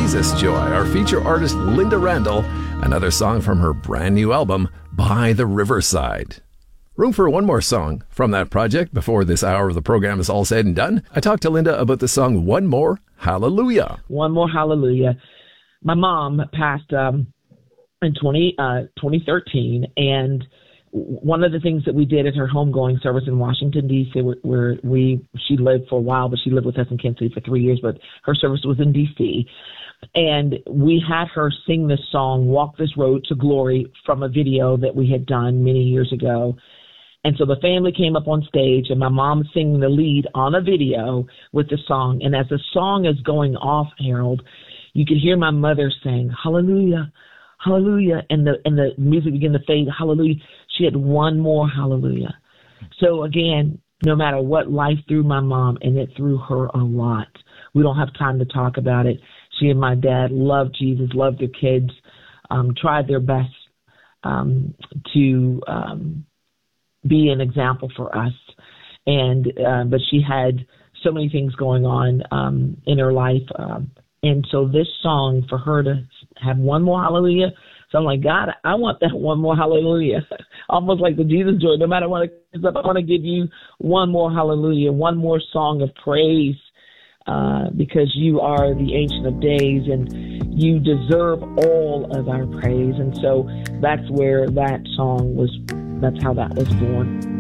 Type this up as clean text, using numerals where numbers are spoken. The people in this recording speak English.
Jesus Joy, our feature artist Linda Randall, another song from her brand new album, By the Riverside. Room for one more song from that project before this hour of the program is all said and done. I talked to Linda about the song One More Hallelujah. One More Hallelujah. My mom passed in 2013, and one of the things that we did at her homegoing service in Washington, D.C., where she lived for a while, but she lived with us in Kansas City for 3 years, but her service was in D.C., and we had her sing this song, Walk This Road to Glory, from a video that we had done many years ago. And so the family came up on stage, and my mom singing the lead on a video with the song. And as the song is going off, Harold, you could hear my mother saying, hallelujah, hallelujah, and the music began to fade, hallelujah. She had one more hallelujah. So again, no matter what life threw my mom, and it threw her a lot. We don't have time to talk about it. She and my dad loved Jesus, loved their kids, tried their best to be an example for us. But she had so many things going on in her life. And so this song, for her to have one more hallelujah, so I'm like, God, I want that one more hallelujah. Almost like the Jesus Joy. No matter what it comes up, I want to give you one more hallelujah, one more song of praise, because you are the Ancient of Days and you deserve all of our praise. And so that's where that song was, that's how that was born.